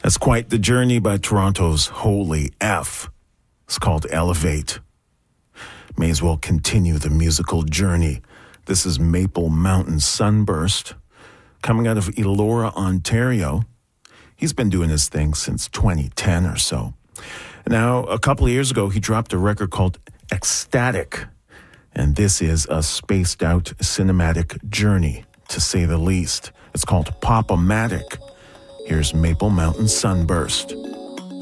That's quite the journey by Toronto's Holy F. It's called Elevate. May as well continue the musical journey. This is Maple Mountain Sunburst, coming out of Elora, Ontario. He's been doing his thing since 2010 or so. Now, a couple of years ago, he dropped a record called Ecstatic, and this is a spaced-out cinematic journey, to say the least. It's called Pop-O-Matic. Here's Maple Mountain Sunburst.